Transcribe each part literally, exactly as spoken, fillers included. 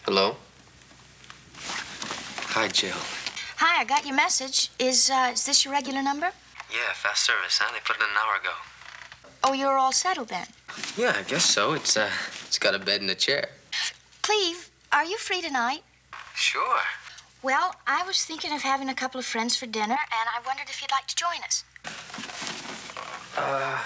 Hello? Hi, Jill. Hi, I got your message. Is, uh, is this your regular number? Yeah, fast service, huh? They put it in an hour ago. Oh, you're all settled then? Yeah, I guess so. It's, uh, it's got a bed and a chair. Cleve, are you free tonight? Sure. Well, I was thinking of having a couple of friends for dinner, and I wondered if you'd like to join us. Uh...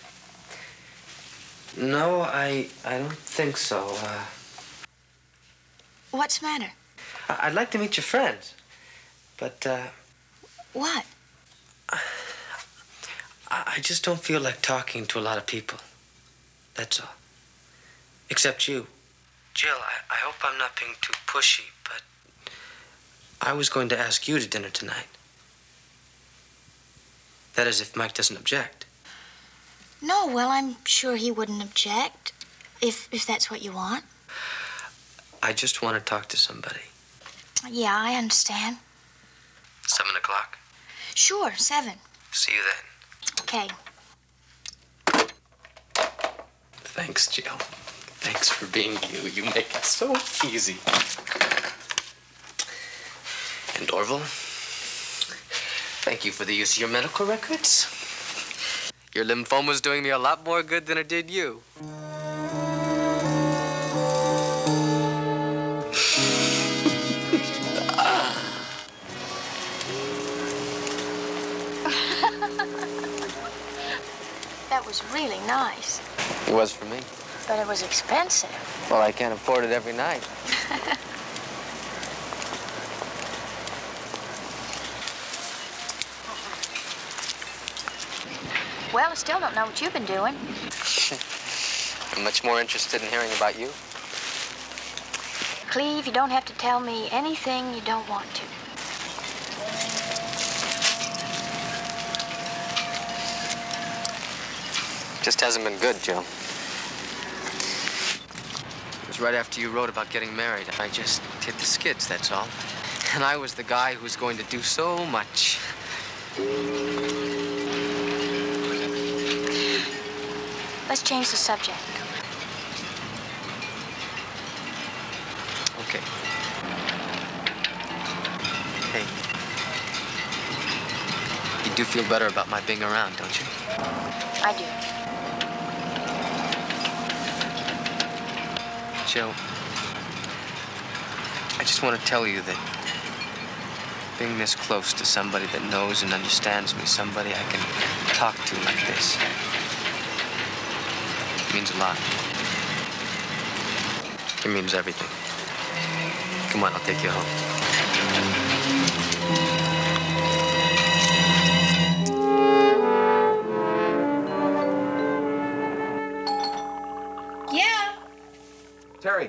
No, I... I don't think so. Uh... What's the matter? I- I'd like to meet your friends. But, uh... What? I, I just don't feel like talking to a lot of people. That's all. Except you. Jill, I, I hope I'm not being too pushy, but I was going to ask you to dinner tonight. That is, if Mike doesn't object. No, well, I'm sure he wouldn't object, if, if that's what you want. I just want to talk to somebody. Yeah, I understand. Seven o'clock? Sure, seven. See you then. Okay. Thanks, Jill. Thanks for being you. You make it so easy. And Orville, thank you for the use of your medical records. Your lymphoma's doing me a lot more good than it did you. That was really nice. It was for me. But it was expensive. Well, I can't afford it every night. Well, I still don't know what you've been doing. I'm much more interested in hearing about you. Cleve, you don't have to tell me anything you don't want to. Just hasn't been good, Jill. It was right after you wrote about getting married. I just hit the skids, that's all. And I was the guy who was going to do so much. Let's change the subject. Okay. Hey. You do feel better about my being around, don't you? I do. Jill, I just want to tell you that being this close to somebody that knows and understands me, somebody I can talk to like this, means a lot. It means everything. Come on, I'll take you home. Yeah. Terry.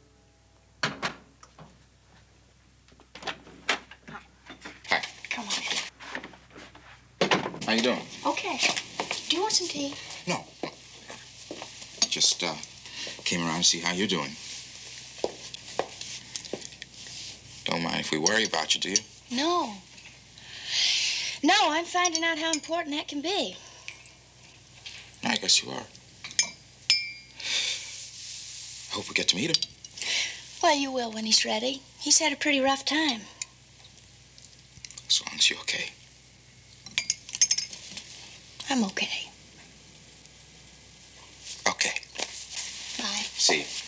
Hi. Come on. How you doing? Okay. Do you want some tea? No. Just uh, came around to see how you're doing. Don't mind if we worry about you, do you? No. No, I'm finding out how important that can be. I guess you are. I hope we get to meet him. Well, you will when he's ready. He's had a pretty rough time. As long as you're okay. I'm okay. Okay. Bye. See you.